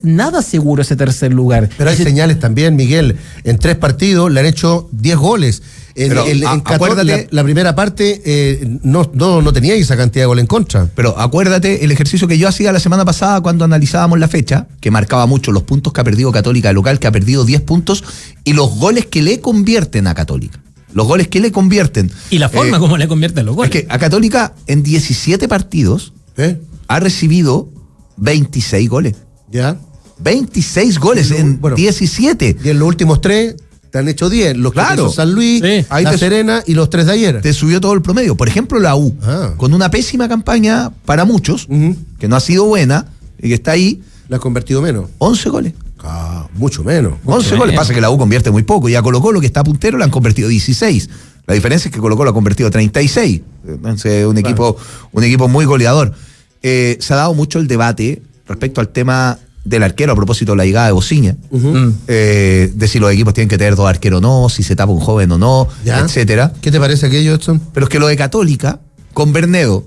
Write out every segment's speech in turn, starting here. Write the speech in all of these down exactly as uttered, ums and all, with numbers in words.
nada seguro ese tercer lugar. Pero hay ese... señales también, Miguel. En tres partidos le han hecho diez goles. En, Pero, el, a, en catorce, la, la primera parte eh, no, no, no tenía esa cantidad de goles en contra. Pero acuérdate el ejercicio que yo hacía la semana pasada cuando analizábamos la fecha, que marcaba mucho los puntos que ha perdido Católica de local, que ha perdido diez puntos, y los goles que le convierten a Católica. Los goles que le convierten. Y la forma eh, como le convierten los goles. Es que a Católica en diecisiete partidos ¿Eh? ha recibido veintiséis goles. Ya. veintiséis goles en bueno, diecisiete. Y en los últimos tres te han hecho diez. Los claro. que San Luis, sí. La Serena y los tres de ayer. Te subió todo el promedio. Por ejemplo, la U, ah. con una pésima campaña para muchos, uh-huh. que no ha sido buena y que está ahí. La ha convertido menos. once goles. Ah, mucho menos. Mucho once menos. goles. Pasa que la U convierte muy poco. Y a Colo-Colo, que está puntero, le han convertido dieciséis. La diferencia es que Colo-Colo ha convertido treinta y seis. Entonces, un, claro. equipo, un equipo muy goleador. Eh, se ha dado mucho el debate respecto al tema del arquero a propósito de la llegada de Bociña, uh-huh. eh, de si los equipos tienen que tener dos arqueros o no, si se tapa un joven o no, ¿ya? Etcétera. ¿Qué te parece aquello, Edson? Pero es que lo de Católica, con Bernedo,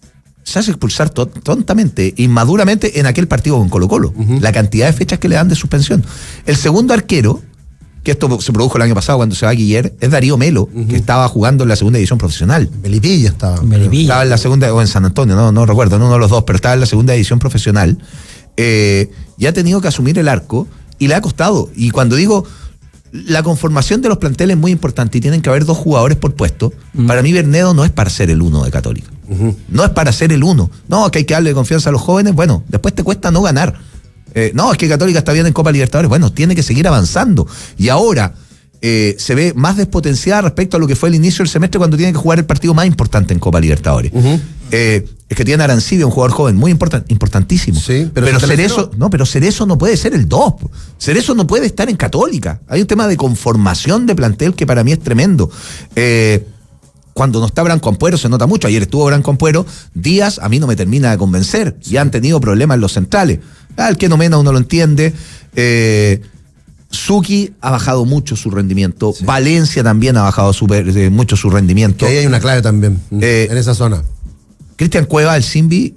se hace expulsar to- tontamente, inmaduramente en aquel partido con Colo-Colo. Uh-huh. La cantidad de fechas que le dan de suspensión. El segundo arquero, que esto se produjo el año pasado cuando se va Guiller, es Darío Melo, uh-huh. que estaba jugando en la segunda división profesional. En Melipilla estaba. En Melipilla. Estaba en la segunda, o en San Antonio, no, no recuerdo, en uno de los dos, pero estaba en la segunda división profesional. Eh, ya ha tenido que asumir el arco y le ha costado. Y cuando digo, la conformación de los planteles es muy importante y tienen que haber dos jugadores por puesto. Uh-huh. Para mí Bernedo no es para ser el uno de Católica. Uh-huh. No es para ser el uno. No, que hay que darle confianza a los jóvenes. Bueno, después te cuesta no ganar. Eh, no, es que Católica está bien en Copa Libertadores. Bueno, tiene que seguir avanzando. Y ahora eh, se ve más despotenciada respecto a lo que fue el inicio del semestre cuando tiene que jugar el partido más importante en Copa Libertadores. Uh-huh. Eh, es que tiene a Arancibia, un jugador joven muy important, importantísimo. Sí, pero pero Cerezo, no, pero Cerezo no puede ser el dos. Cerezo no puede estar en Católica. Hay un tema de conformación de plantel que para mí es tremendo. Eh, cuando no está Branco Ampuero se nota mucho. Ayer estuvo Branco Ampuero. Díaz a mí no me termina de convencer. Sí. Ya han tenido problemas en los centrales. Ah, el que no mena uno lo entiende. Eh, Suki ha bajado mucho su rendimiento. Sí. Valencia también ha bajado super, eh, mucho su rendimiento. Que ahí hay una clave también eh, en esa zona. Cristian Cueva, el Simbi,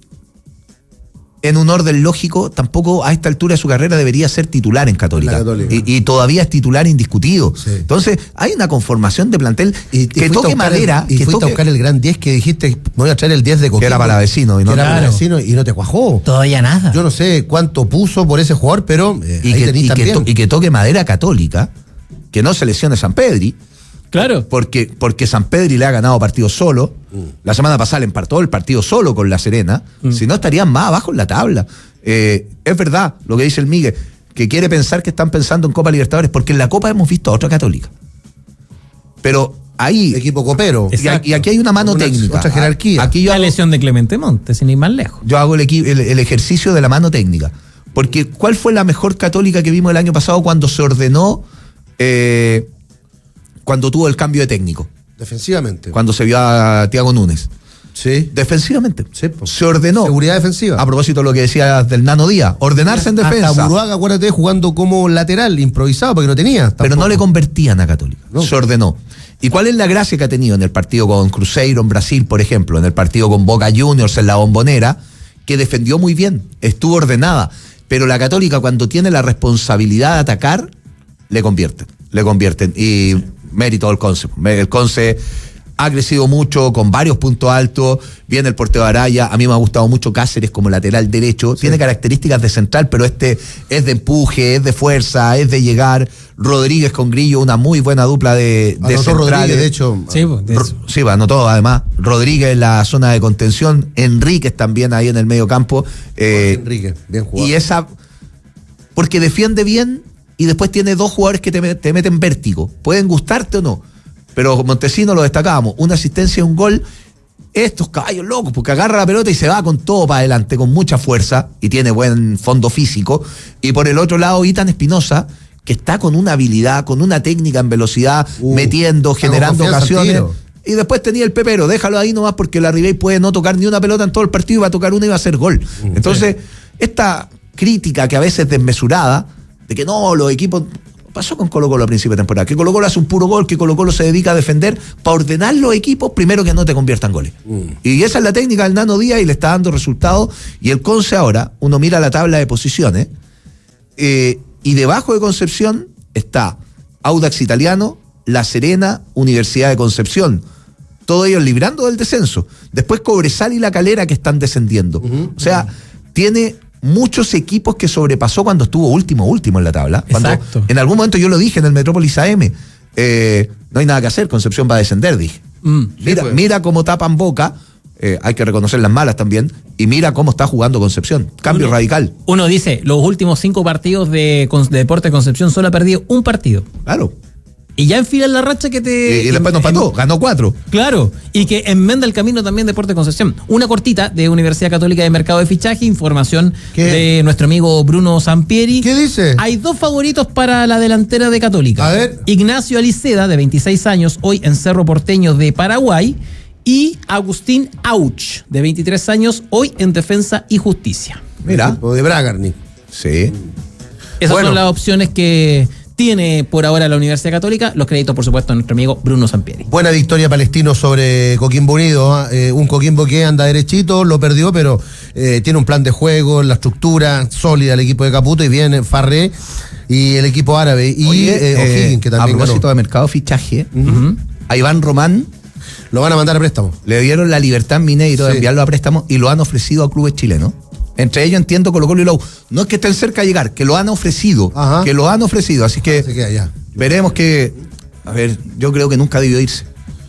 en un orden lógico, tampoco a esta altura de su carrera debería ser titular en Católica. Católica. Y, y todavía es titular indiscutido. Sí. Entonces, hay una conformación de plantel y, que y toque madera. El, y que fuiste toque... a buscar el gran diez que dijiste, me voy a traer el diez de Coquimbo. Que era para vecino. Y no, que era claro. para vecino y no te cuajó. Todavía nada. Yo no sé cuánto puso por ese jugador, pero eh, y, ahí que, y, que to, y que toque madera Católica, que no se lesione San Pedri. Claro. Porque, porque San Pedri le ha ganado partidos solo. Mm. La semana pasada le empató el partido solo con La Serena. Mm. Si no, estarían más abajo en la tabla. Eh, es verdad lo que dice el Miguel, que quiere pensar que están pensando en Copa Libertadores, porque en la Copa hemos visto a otra Católica. Pero ahí... Equipo copero. Y, y aquí hay una mano una, técnica. Otra jerarquía. Aquí yo la hago, lesión de Clemente Montes, sin ir más lejos. Yo hago el, el, el ejercicio de la mano técnica. Porque ¿cuál fue la mejor Católica que vimos el año pasado cuando se ordenó... Eh, cuando tuvo el cambio de técnico? Defensivamente. Cuando se vio a Thiago Núñez. Sí. Defensivamente. Sí, pues. Se ordenó. Seguridad defensiva. A propósito de lo que decía del Nano Díaz. Ordenarse en defensa. Hasta Buruaga, acuérdate, jugando como lateral, improvisado, porque no tenía. Tampoco. Pero no le convertían a Católica. No. Se ordenó. ¿Y cuál es la gracia que ha tenido en el partido con Cruzeiro en Brasil, por ejemplo? En el partido con Boca Juniors en la Bombonera, que defendió muy bien. Estuvo ordenada. Pero la Católica, cuando tiene la responsabilidad de atacar, le convierten. Le convierten. Y... Sí. Mérito del Conce. El Conce ha crecido mucho, con varios puntos altos. Viene el portero Araya. A mí me ha gustado mucho Cáceres como lateral derecho. Sí. Tiene características de central, pero este es de empuje, es de fuerza, es de llegar. Rodríguez con Grillo, una muy buena dupla de, de anotó centrales. Rodríguez, de hecho. Sí, de Ro- sí, anotó además. Rodríguez en la zona de contención. Enríquez también ahí en el medio campo. Eh, Enríquez, bien jugado. Y esa... Porque defiende bien... Y después tiene dos jugadores que te, te meten vértigo. Pueden gustarte o no. Pero Montesino lo destacábamos. Una asistencia y un gol. Estos caballos locos, porque agarra la pelota y se va con todo para adelante, con mucha fuerza. Y tiene buen fondo físico. Y por el otro lado, Itan Espinosa, que está con una habilidad, con una técnica en velocidad, uh, metiendo, generando ocasiones. Y después tenía el Pepero. Déjalo ahí nomás, porque la Ribey puede no tocar ni una pelota en todo el partido y va a tocar una y va a hacer gol. Uh, Entonces, sí. Esta crítica que a veces es desmesurada, de que no, los equipos... Pasó con Colo-Colo a principio de temporada, que Colo-Colo hace un puro gol, que Colo-Colo se dedica a defender para ordenar los equipos, primero que no te conviertan goles. Mm. Y esa es la técnica del Nano Díaz y le está dando resultados. Y el Conce ahora, uno mira la tabla de posiciones eh, y debajo de Concepción está Audax Italiano, La Serena, Universidad de Concepción. Todos ellos librando del descenso. Después Cobresal y La Calera que están descendiendo. Uh-huh. O sea, tiene muchos equipos que sobrepasó cuando estuvo último, último en la tabla. Cuando Exacto. En algún momento yo lo dije en el Metrópolis A M. Eh, no hay nada que hacer, Concepción va a descender, dije. Mm, mira, sí, pues. mira cómo tapan Boca, eh, hay que reconocer las malas también, y mira cómo está jugando Concepción. Cambio uno, radical. Uno dice, los últimos cinco partidos de, de Deportes Concepción solo ha perdido un partido. Claro. Y ya enfila la racha que te... Y, y después nos empató, ganó cuatro. Claro, y que enmenda el camino también Deportes Concepción. Una cortita de Universidad Católica de Mercado de Fichaje, información ¿Qué? de nuestro amigo Bruno Sampieri. ¿Qué dice? Hay dos favoritos para la delantera de Católica. A ver. Ignacio Aliceda, de veintiséis años, hoy en Cerro Porteño de Paraguay, y Agustín Auch, de veintitrés años, hoy en Defensa y Justicia. Mira. O de Bragarni. Sí. Esas Bueno. son las opciones que tiene por ahora la Universidad Católica. Los créditos, por supuesto, a nuestro amigo Bruno Sampieri. Buena victoria Palestino sobre Coquimbo Unido. ¿eh? Un Coquimbo que anda derechito, lo perdió, pero eh, tiene un plan de juego, la estructura sólida el equipo de Caputo, y viene Farré y el equipo árabe. Y Oye, eh, O'Higgins, que a también propósito ganó. de mercado fichaje, Ujú. a Iván Román Lo van a mandar a préstamo. le dieron la libertad en Mineiro de Sí. enviarlo a préstamo y lo han ofrecido a clubes chilenos. Entre ellos entiendo Colo Colo y Lau. No es que estén cerca de llegar, que lo han ofrecido. Ajá. Que lo han ofrecido. Así que Se queda allá. veremos que. A ver, yo creo que nunca debió irse.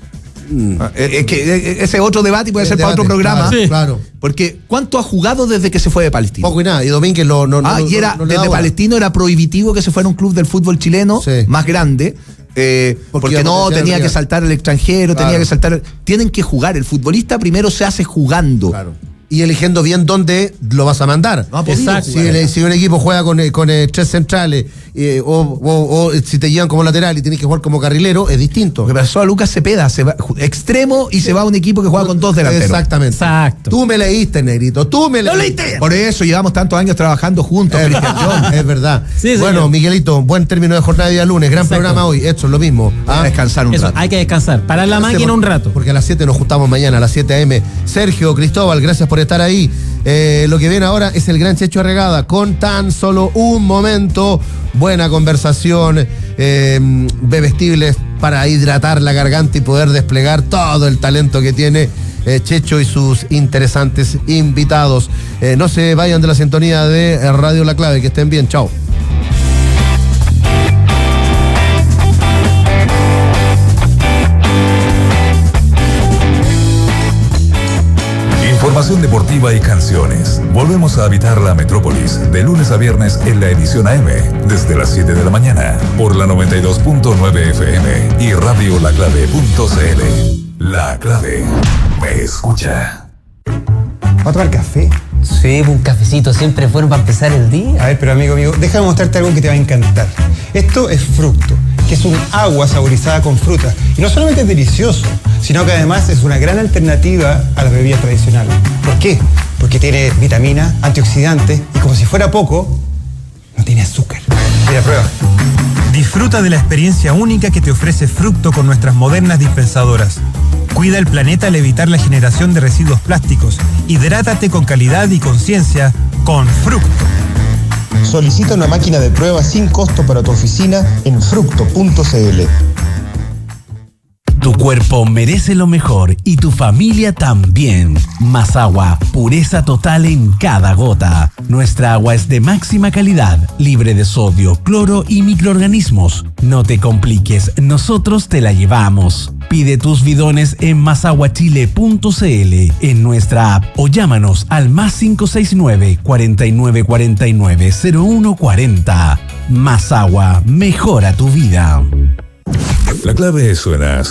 Mm. Ah, Es es que eh, ese otro debate y puede El ser para debate, otro programa. Claro, Sí. claro. Porque ¿cuánto ha jugado desde que se fue de Palestino? Poco y nada. Y Domínguez lo, no, Ah, no, y era, no- no le da desde bola. Palestino era prohibitivo que se fuera a un club del fútbol chileno Sí. más grande. eh, Porque porque iba a no potenciar tenía el que rival. saltar al extranjero, Claro. tenía que saltar. Tienen que jugar. El futbolista primero se hace jugando. Claro. Y eligiendo bien dónde lo vas a mandar. No ha podido Exacto. Si, jugar. el- si un equipo juega con, eh, con eh, tres centrales eh, o, o- o si te llevan como lateral y tienes que jugar como carrilero, es distinto. Lo que pasó a Lucas Cepeda, se va, ju- extremo y se va a un equipo que juega con dos delanteros. Exactamente. Exacto. Tú me leíste, negrito. Tú me ¡Lo leíste. leíste! Por eso llevamos tantos años trabajando juntos, Es, Cristian John. es verdad. Sí, señor. Bueno, Miguelito, buen término de jornada de día lunes. Gran Exacto. programa hoy. Esto es lo mismo. A ¿ah? descansar un Eso, rato. hay que descansar. Parar la Gracias máquina por- un rato. Porque a las siete nos juntamos mañana, a las siete a eme. Sergio, Cristóbal, gracias por estar ahí. Eh, lo que viene ahora es el gran Checho Arregada con tan solo un momento. Buena conversación, eh, bebestibles para hidratar la garganta y poder desplegar todo el talento que tiene eh, Checho y sus interesantes invitados. Eh, no se vayan de la sintonía de Radio La Clave, que estén bien. Chao. Información deportiva y canciones. Volvemos a habitar la metrópolis de lunes a viernes en la edición A M desde las siete de la mañana por la noventa y dos punto nueve F M y radio la clave punto c l. La Clave me escucha. ¿Va a tomar café? Sí, un cafecito siempre es bueno para empezar el día. A ver, pero amigo, amigo, déjame mostrarte algo que te va a encantar. Esto es Fructo, que es un agua saborizada con fruta. Y no solamente es delicioso, sino que además es una gran alternativa a las bebidas tradicionales. ¿Por qué? Porque tiene vitamina, antioxidantes y, como si fuera poco, no tiene azúcar. Mira, prueba. Disfruta de la experiencia única que te ofrece Fructo con nuestras modernas dispensadoras. Cuida el planeta al evitar la generación de residuos plásticos. Hidrátate con calidad y conciencia con Fructo. Solicita una máquina de prueba sin costo para tu oficina en fructo punto c l. Tu cuerpo merece lo mejor y tu familia también. Más agua, pureza total en cada gota. Nuestra agua es de máxima calidad, libre de sodio, cloro y microorganismos. No te compliques, nosotros te la llevamos. Pide tus bidones en masaguachile punto c l, en nuestra app o llámanos al más cinco seis nueve, cuatro nueve cuatro nueve, cero uno cuatro cero. Más agua, mejora tu vida. La Clave suena así.